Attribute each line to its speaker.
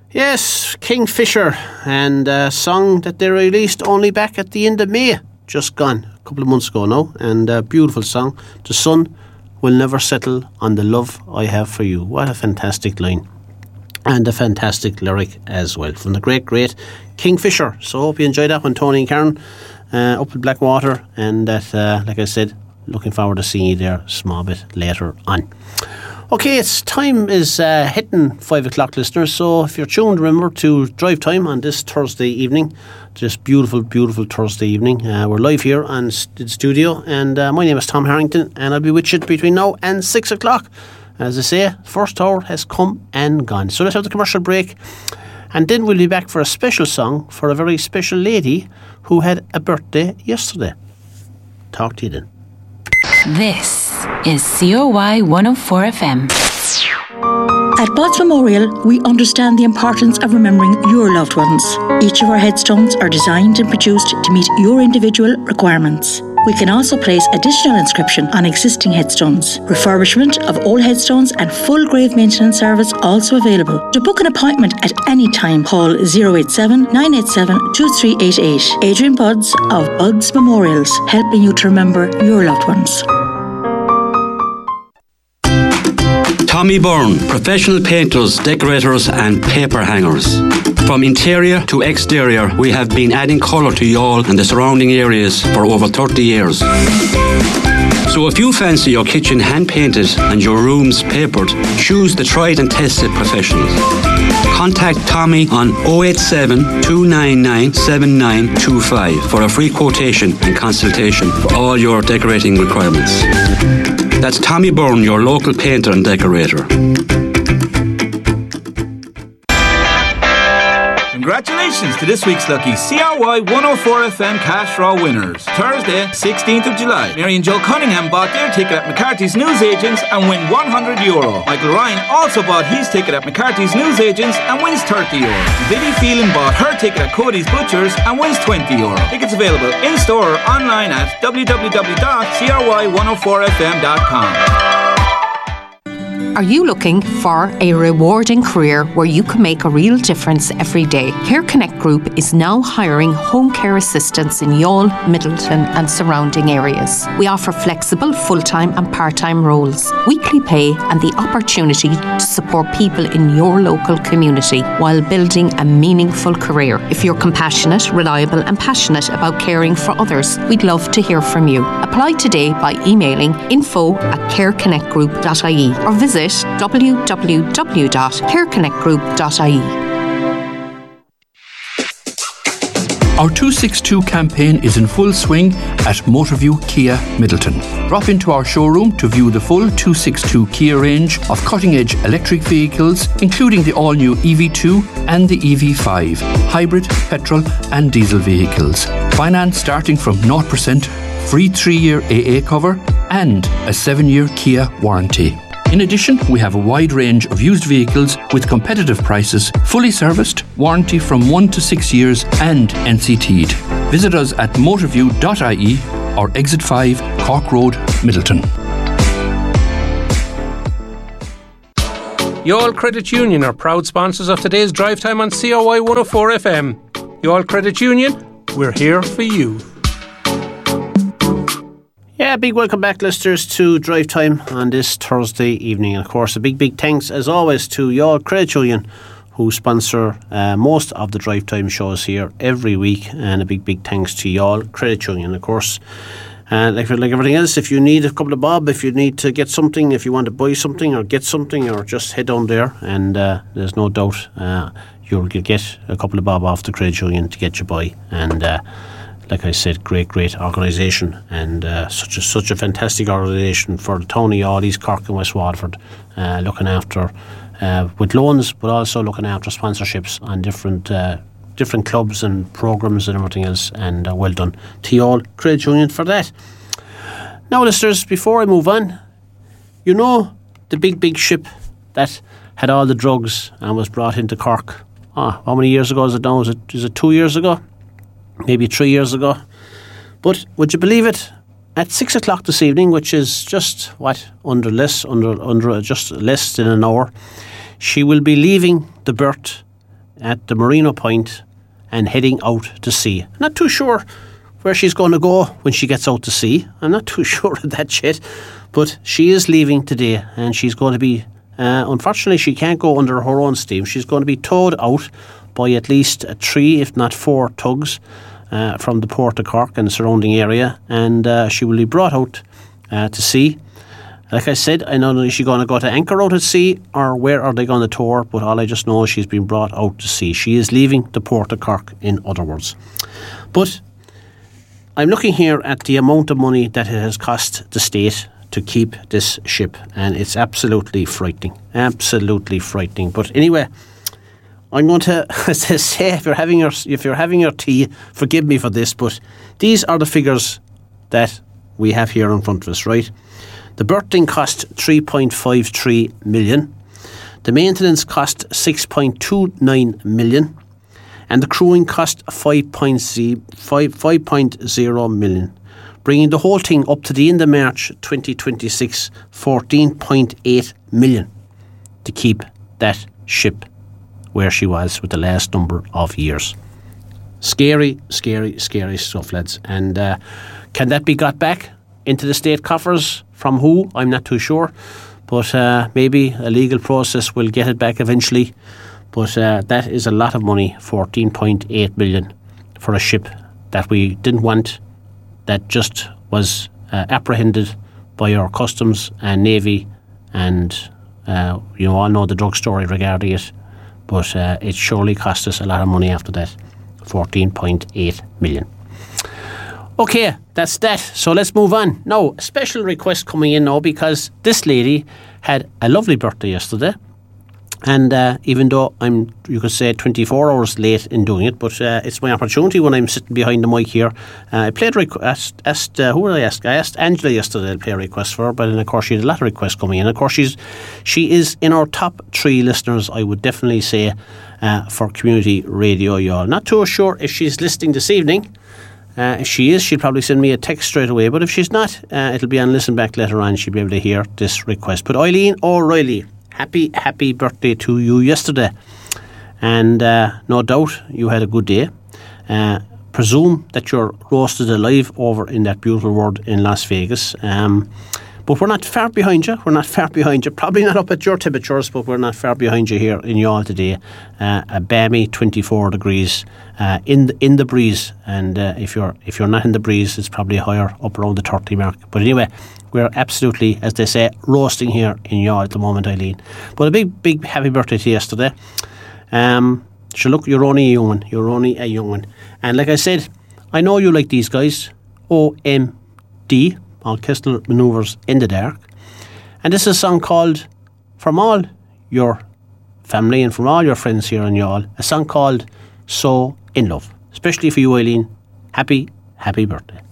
Speaker 1: Yes, Kingfisher, and a song that they released only back at the end of May, just gone, a couple of months ago now, and a beautiful song. The sun will never settle on the love I have for you. What a fantastic line, and a fantastic lyric as well, from the great Kingfisher. So I hope you enjoyed that one, Tony and Karen, up in Blackwater, and that, like I said, looking forward to seeing you there a small bit later on. Okay, it's time is hitting 5 o'clock, listeners, so if you're tuned, remember to drive time on this Thursday evening, this beautiful Thursday evening. We're live here in studio, and my name is Tom Harrington, and I'll be with you between now and 6 o'clock. As I say, first hour has come and gone. So let's have the commercial break, and then we'll be back for a special song for a very special lady who had a birthday yesterday. Talk to you then.
Speaker 2: This is COY 104 FM.
Speaker 3: At Bods Memorial, we understand the importance of remembering your loved ones. Each of our headstones are designed and produced to meet your individual requirements. We can also place additional inscription on existing headstones. Refurbishment of old headstones and full grave maintenance service also available. To book an appointment at any time, call 087 987 2388. Adrian Buds of Buds Memorials, helping you to remember your loved ones.
Speaker 4: Tommy Byrne, professional painters, decorators and paper hangers. From interior to exterior, we have been adding colour to Youghal and the surrounding areas for over 30 years. So if you fancy your kitchen hand-painted and your rooms papered, choose the tried and tested professionals. Contact Tommy on 087 299 7925 for a free quotation and consultation for all your decorating requirements. That's Tommy Byrne, your local painter and decorator.
Speaker 5: Congratulations to this week's lucky CRY 104 FM cash draw winners. Thursday, 16th of July. Mary and Joe Cunningham bought their ticket at McCarthy's Newsagents and win €100. Michael Ryan also bought his ticket at McCarthy's Newsagents and wins €30. Biddy Phelan bought her ticket at Cody's Butchers and wins €20. Tickets available in-store or online at www.cry104fm.com.
Speaker 6: Are you looking for a rewarding career where you can make a real difference every day? Care Connect Group is now hiring home care assistants in Youghal, Middleton and surrounding areas. We offer flexible full-time and part-time roles, weekly pay and the opportunity to support people in your local community while building a meaningful career. If you're compassionate, reliable and passionate about caring for others, we'd love to hear from you. Apply today by emailing info@careconnectgroup.ie or visit www.careconnectgroup.ie.
Speaker 7: Our 262 campaign is in full swing at Motorview Kia Middleton. Drop into our showroom to view the full 262 Kia range of cutting-edge electric vehicles, including the all-new EV2 and the EV5, hybrid, petrol and diesel vehicles. Finance starting from 0%, free 3-year AA cover and a 7-year Kia warranty. In addition, we have a wide range of used vehicles with competitive prices, fully serviced, warranty from 1 to 6 years and NCT'd. Visit us at motorview.ie or Exit 5, Cork Road, Middleton.
Speaker 8: Youghal Credit Union are proud sponsors of today's drive time on COY 104 FM. Youghal Credit Union, we're here for you.
Speaker 1: Yeah, big welcome back, listeners, to Drive Time on this Thursday evening. And of course, a big thanks, as always, to Youghal Credit Union, who sponsor most of the Drive Time shows here every week. And a big thanks to Youghal Credit Union, of course. Like everything else, if you need a couple of bob, if you need to get something, if you want to buy something or get something, or just head down there, and there's no doubt you'll get a couple of bob off the Credit Union to get you by. And like I said, great organisation, and such a fantastic organisation for the town of Youghal, East Cork and West Waterford, looking after with loans, but also looking after sponsorships on different clubs and programmes and everything else. And well done to Youghal Credit Union for that. Now, listeners, before I move on, you know the big ship that had all the drugs and was brought into Cork. How many years ago is it now? Is it 2 years ago? Maybe 3 years ago. But would you believe it? At 6 o'clock this evening, which is just under just less than an hour, she will be leaving the berth at the Marino Point and heading out to sea. Not too sure where she's going to go when she gets out to sea. I'm not too sure of that yet, but she is leaving today, and she's going to be, unfortunately she can't go under her own steam. She's going to be towed out by at least 3 if not 4 tugs from the Port of Cork and the surrounding area, and she will be brought out to sea. Like I said, I don't know if she's going to go to anchor out at sea or where are they going to tow her, but all I just know is she's been brought out to sea. She is leaving the Port of Cork, in other words. But I'm looking here at the amount of money that it has cost the state to keep this ship, and it's absolutely frightening. Absolutely frightening. But anyway, I'm going to, as I say, if you're having your tea, forgive me for this, but these are the figures that we have here in front of us, right? The berthing cost 3.53 million. The maintenance cost 6.29 million. And the crewing cost 5.0 million. Bringing the whole thing up to the end of March 2026, 14.8 million to keep that ship where she was with the last number of years. Scary, scary, scary stuff, lads. And can that be got back into the state coffers? From who? I'm not too sure. But maybe a legal process will get it back eventually. But that is a lot of money, 14.8 million, for a ship that we didn't want, that just was apprehended by our customs and navy, and you all know the drug story regarding it. But it surely cost us a lot of money after that, 14.8 million. Okay, that's that. So let's move on. Now, a special request coming in now, because this lady had a lovely birthday yesterday. And even though you could say 24 hours late in doing it, but it's my opportunity when I'm sitting behind the mic here. I played who did I ask? I asked Angela yesterday to play a request for her, but then of course she had a lot of requests coming in. Of course she is in our top 3 listeners, I would definitely say, for community radio, y'all. Not too sure if she's listening this evening. If she is, she'll probably send me a text straight away. But if she's not, it'll be on listen back later on. She'll be able to hear this request. But Eileen O'Reilly, happy birthday to you yesterday. And no doubt you had a good day. Presume that you're roasted alive over in that beautiful world in Las Vegas. But we're not far behind you. Probably not up at your temperatures, but we're not far behind you here in Youghal today. A balmy 24 degrees in the breeze. And if you're not in the breeze, it's probably higher, up around the 30 mark. But anyway, we're absolutely, as they say, roasting here in Youghal at the moment, Eileen. But a big happy birthday to you yesterday. So look, you're only a young one. And like I said, I know you like these guys. OMD. Orchestral Manoeuvres in the Dark. And this is a song called, from all your family and from all your friends here in Youghal, a song called So In Love. Especially for you, Eileen. Happy birthday.